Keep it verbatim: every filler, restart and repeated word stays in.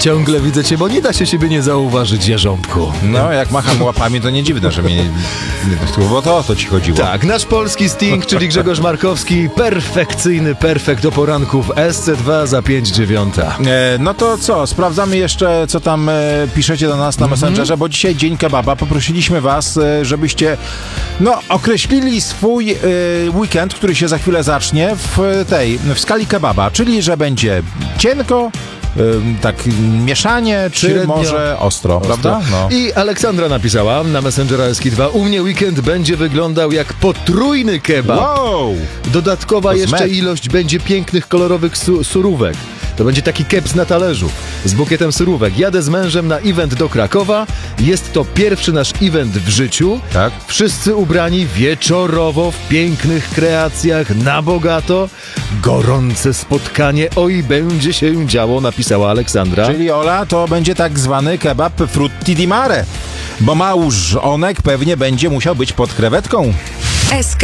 Ciągle widzę cię, bo nie da się siebie nie zauważyć, Jarząbku. No, jak macham łapami, to nie dziwne, że mnie... Bo to o to ci chodziło. Tak, nasz polski Sting, czyli Grzegorz Markowski, perfekcyjny perfekt o poranku w S C dwa za pięć dziewiąta. E, no to co, sprawdzamy jeszcze, co tam e, piszecie do nas na Messengerze, bo dzisiaj Dzień Kebaba. Poprosiliśmy was, e, żebyście no, określili swój e, weekend, który się za chwilę zacznie w tej, w skali kebaba, czyli że będzie cienko, tak mieszanie, czy Średnio. może ostro, Ostro. prawda? No. I Aleksandra napisała na Messengera S K dwa: u mnie weekend będzie wyglądał jak potrójny kebab. Wow! Dodatkowa To jeszcze zmek. ilość będzie pięknych, kolorowych su- surówek. To będzie taki keps na talerzu z bukietem surówek. Jadę z mężem na event do Krakowa. Jest to pierwszy nasz event w życiu. Tak. Wszyscy ubrani wieczorowo w pięknych kreacjach, na bogato. Gorące spotkanie. Oj, będzie się działo, napisała Aleksandra. Czyli Ola, to będzie tak zwany kebab frutti di mare, bo małżonek pewnie będzie musiał być pod krewetką. S K